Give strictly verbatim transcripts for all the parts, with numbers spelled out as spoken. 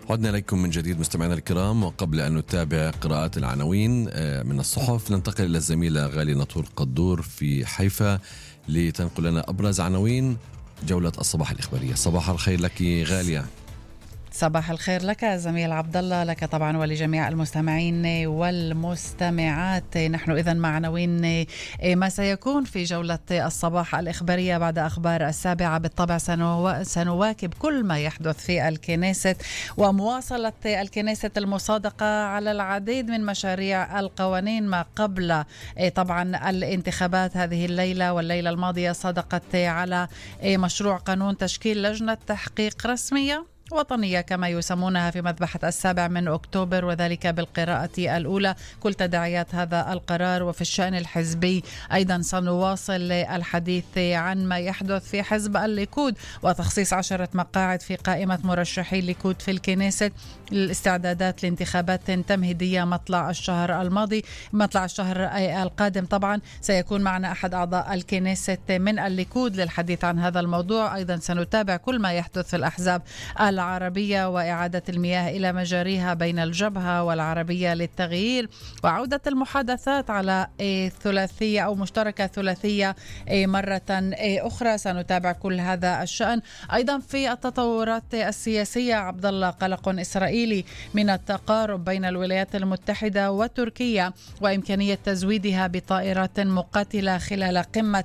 عدنا إليكم من جديد مستمعينا الكرام، وقبل أن نتابع قراءات العناوين من الصحف ننتقل إلى الزميلة غالية ناطور قدور في حيفا لتنقل لنا أبرز عناوين جولة الصباح الإخبارية. صباح الخير لك غالية. صباح الخير لك زميل عبد الله، لك طبعا ولجميع المستمعين والمستمعات. نحن إذن مع عناوين ما سيكون في جولة الصباح الإخبارية بعد أخبار السابعة. بالطبع سنواكب كل ما يحدث في الكنيست ومواصلة الكنيست المصادقة على العديد من مشاريع القوانين ما قبل طبعا الانتخابات. هذه الليلة والليلة الماضية صادقت على مشروع قانون تشكيل لجنة تحقيق رسمية وطنية كما يسمونها في مذبحة السابع من أكتوبر، وذلك بالقراءة الأولى. كل تداعيات هذا القرار. وفي الشأن الحزبي أيضا سنواصل الحديث عن ما يحدث في حزب الليكود وتخصيص عشرة مقاعد في قائمة مرشحي الليكود في الكنيست. الاستعدادات لانتخابات تمهيدية مطلع الشهر الماضي مطلع الشهر القادم. طبعا سيكون معنا أحد أعضاء الكنيست من الليكود للحديث عن هذا الموضوع. أيضا سنتابع كل ما يحدث في الأحزاب العربية وإعادة المياه إلى مجاريها بين الجبهة والعربية للتغيير، وعودة المحادثات على ثلاثية أو مشتركة ثلاثية مرة أخرى. سنتابع كل هذا الشأن. أيضا في التطورات السياسية عبد الله، قلق إسرائيلي من التقارب بين الولايات المتحدة وتركيا وإمكانية تزويدها بطائرات مقاتلة خلال قمة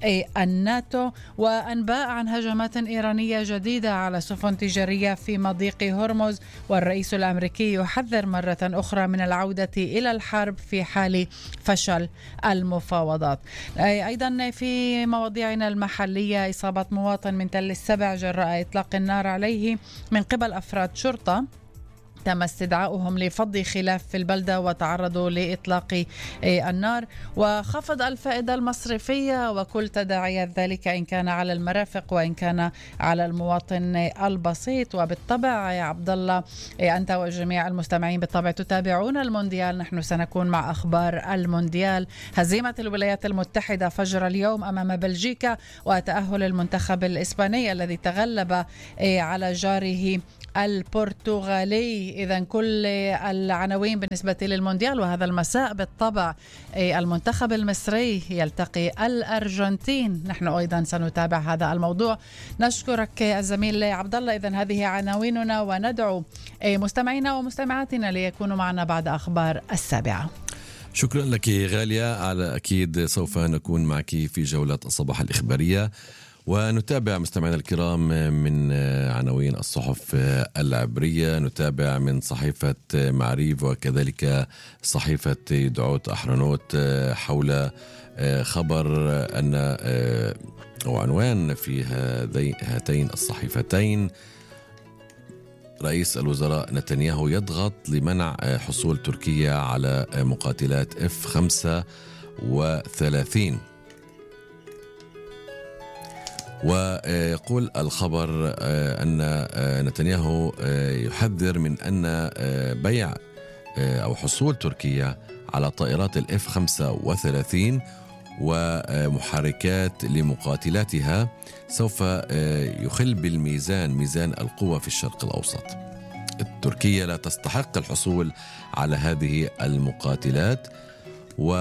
الناتو، وأنباء عن هجمات إيرانية جديدة على سفن تجارية في مضيق هرمز، والرئيس الأمريكي يحذر مرة أخرى من العودة إلى الحرب في حال فشل المفاوضات. أيضا في مواضيعنا المحلية، إصابة مواطن من تل السبع جراء إطلاق النار عليه من قبل أفراد شرطة. تم استدعاؤهم لفض خلاف في البلدة وتعرضوا لإطلاق النار. وخفض الفائدة المصرفية وكل تداعيات ذلك إن كان على المرافق وإن كان على المواطن البسيط. وبالطبع يا عبد الله أنت وجميع المستمعين بالطبع تتابعون المونديال. نحن سنكون مع أخبار المونديال. هزيمة الولايات المتحدة فجر اليوم أمام بلجيكا، وتأهل المنتخب الإسباني الذي تغلب على جاره البرتغالي. إذن كل العناوين بالنسبة للمونديال. وهذا المساء بالطبع المنتخب المصري يلتقي الأرجنتين. نحن أيضا سنتابع هذا الموضوع. نشكرك الزميل عبد الله. إذن هذه عناويننا، وندعو مستمعينا ومستمعاتنا ليكونوا معنا بعد أخبار السابعة. شكرا لك غالية. على أكيد سوف نكون معك في جولة الصباح الإخبارية، ونتابع مستمعينا الكرام من عناوين الصحف العبرية. نتابع من صحيفة معريف وكذلك صحيفة يدعوت أحرنوت حول خبر أن أو عنوان في هاتين الصحيفتين: رئيس الوزراء نتنياهو يضغط لمنع حصول تركيا على مقاتلات إف خمسة وثلاثين. ويقول الخبر أن نتنياهو يحذر من أن بيع أو حصول تركيا على طائرات الإف خمسة وثلاثين ومحركات لمقاتلاتها سوف يخل بالميزان ميزان القوة في الشرق الأوسط. تركيا لا تستحق الحصول على هذه المقاتلات، و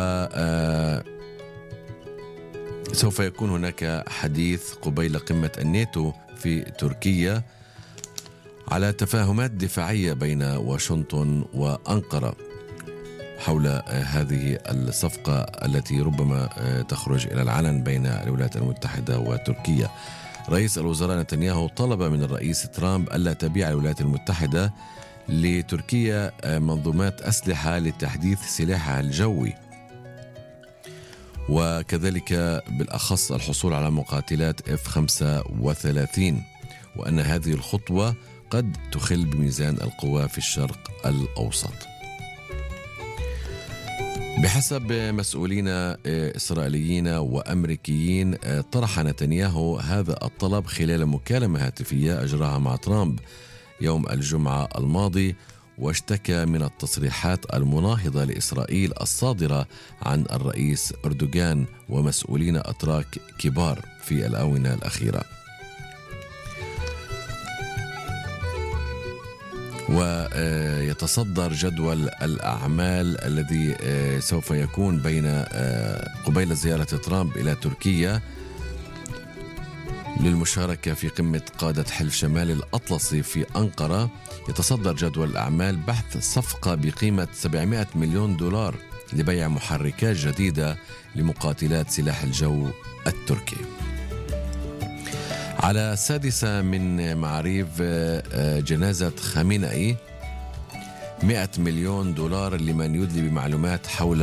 سوف يكون هناك حديث قبيل قمة الناتو في تركيا على تفاهمات دفاعية بين واشنطن وأنقرة حول هذه الصفقة التي ربما تخرج إلى العلن بين الولايات المتحدة وتركيا. رئيس الوزراء نتنياهو طلب من الرئيس ترامب ألا تبيع الولايات المتحدة لتركيا منظومات أسلحة لتحديث سلاحها الجوي، وكذلك بالأخص الحصول على مقاتلات إف خمسة وثلاثين، وأن هذه الخطوة قد تخل بميزان القوى في الشرق الأوسط. بحسب مسؤولين إسرائيليين وأمريكيين، طرح نتنياهو هذا الطلب خلال مكالمة هاتفية أجراها مع ترامب يوم الجمعة الماضي، واشتكى من التصريحات المناهضة لإسرائيل الصادرة عن الرئيس أردوغان ومسؤولين أتراك كبار في الآونة الأخيرة. ويتصدر جدول الأعمال الذي سوف يكون بين قبيل زيارة ترامب إلى تركيا للمشاركة في قمة قادة حلف شمال الأطلسي في أنقرة. يتصدر جدول الأعمال بحث صفقة بقيمة سبعمائة مليون دولار لبيع محركات جديدة لمقاتلات سلاح الجو التركي. على السادسة من معاريف جنازة خامنئي، مئة مليون دولار لمن يدلي بمعلومات حول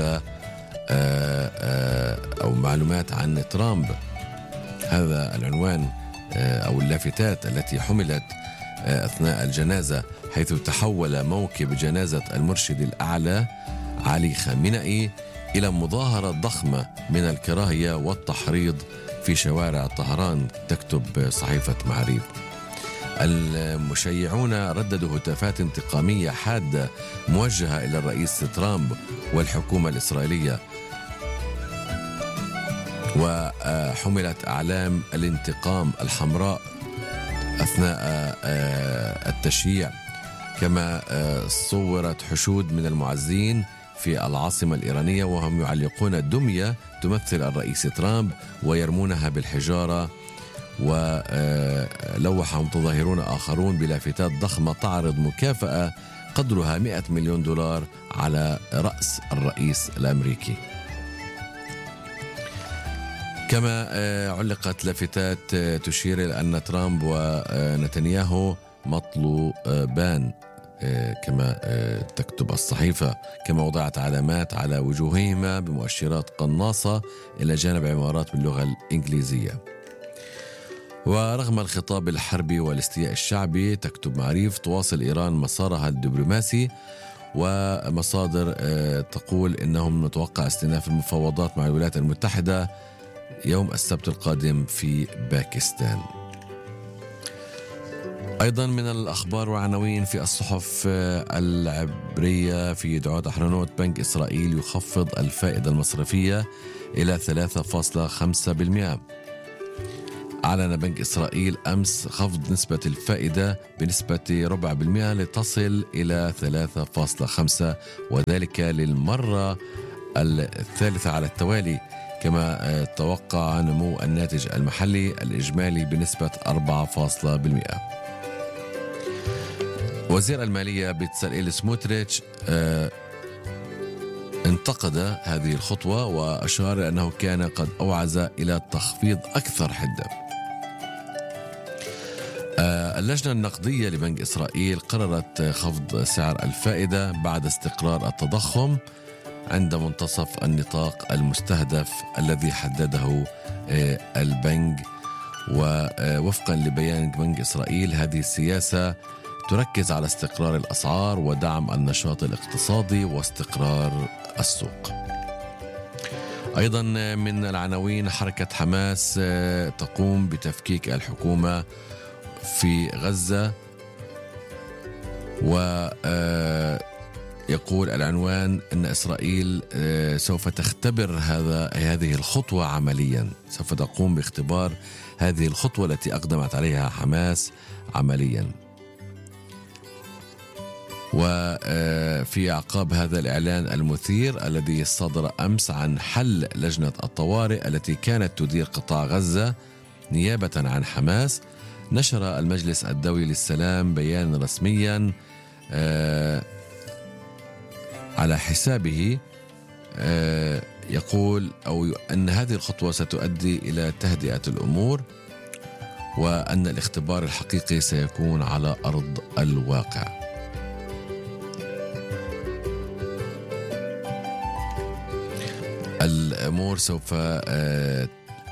أو معلومات عن ترامب. هذا العنوان أو اللافتات التي حملت أثناء الجنازة، حيث تحول موكب جنازة المرشد الأعلى علي خامنئي إلى مظاهرة ضخمة من الكراهية والتحريض في شوارع طهران، تكتب صحيفة معاريف. المشيعون رددوا هتافات انتقامية حادة موجهة إلى الرئيس ترامب والحكومة الإسرائيلية، وحملت أعلام الانتقام الحمراء أثناء التشييع. كما صورت حشود من المعزين في العاصمة الإيرانية وهم يعلقون دمية تمثل الرئيس ترامب ويرمونها بالحجارة، ولوح متظاهرون آخرون بلافتات ضخمة تعرض مكافأة قدرها مئة مليون دولار على رأس الرئيس الأمريكي. كما علقت لافتات تشير إلى أن ترامب ونتنياهو مطلوبان كما تكتب الصحيفة، كما وضعت علامات على وجوههما بمؤشرات قناصة إلى جانب عبارات باللغة الإنجليزية. ورغم الخطاب الحربي والاستياء الشعبي، تكتب معاريف، تواصل إيران مسارها الدبلوماسي، ومصادر تقول إنهم نتوقع استئناف المفاوضات مع الولايات المتحدة يوم السبت القادم في باكستان. أيضا من الأخبار وعناوين في الصحف العبرية، في يدعوات أحرنوت بنك إسرائيل يخفض الفائدة المصرفية إلى ثلاثة فاصلة خمسة بالمئة. أعلن بنك إسرائيل أمس خفض نسبة الفائدة بنسبة ربع بالمئة لتصل إلى ثلاثة فاصلة خمسة، وذلك للمرة الثالثة على التوالي. كما توقع نمو الناتج المحلي الإجمالي بنسبة أربعة فاصلة بالمئة. وزير المالية بتساليل سموتريتش انتقد هذه الخطوة وأشار أنه كان قد أوعز إلى تخفيض أكثر حدة. اللجنة النقدية لبنك إسرائيل قررت خفض سعر الفائدة بعد استقرار التضخم عند منتصف النطاق المستهدف الذي حدده البنك. ووفقا لبيان بنك إسرائيل، هذه السياسة تركز على استقرار الأسعار ودعم النشاط الاقتصادي واستقرار السوق. أيضا من العناوين، حركة حماس تقوم بتفكيك الحكومة في غزة، ويقول العنوان أن إسرائيل سوف تختبر هذا هذه الخطوة عمليا، سوف تقوم باختبار هذه الخطوة التي أقدمت عليها حماس عمليا. وفي أعقاب هذا الإعلان المثير الذي صدر أمس عن حل لجنة الطوارئ التي كانت تدير قطاع غزة نيابة عن حماس، نشر المجلس الدولي للسلام بيان رسميا على حسابه يقول أو أن هذه الخطوة ستؤدي إلى تهدئة الأمور، وأن الاختبار الحقيقي سيكون على أرض الواقع. الأمور سوف آه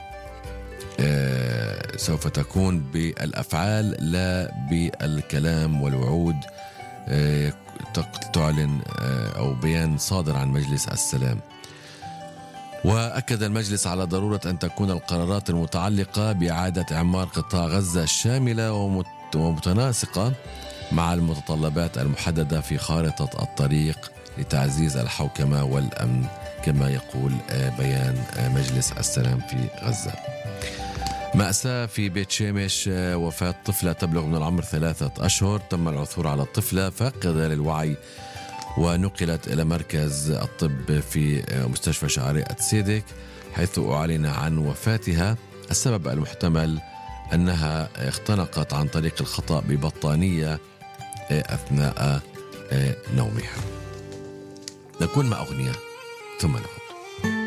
آه سوف تكون بالأفعال لا بالكلام والوعود، آه تعلن آه أو بيان صادر عن مجلس السلام. وأكد المجلس على ضرورة أن تكون القرارات المتعلقة بإعادة إعمار قطاع غزة شاملة ومتناسقة مع المتطلبات المحددة في خارطة الطريق لتعزيز الحوكمة والأمن، كما يقول بيان مجلس السلام في غزة. مأساة في بيت شامش، وفاة طفلة تبلغ من العمر ثلاثة أشهر. تم العثور على الطفلة فاقدة للوعي ونقلت إلى مركز الطب في مستشفى شعرية سيدك، حيث أعلن عن وفاتها. السبب المحتمل أنها اختنقت عن طريق الخطأ ببطانية أثناء نومها. نكون مع أغنية ثم نعود.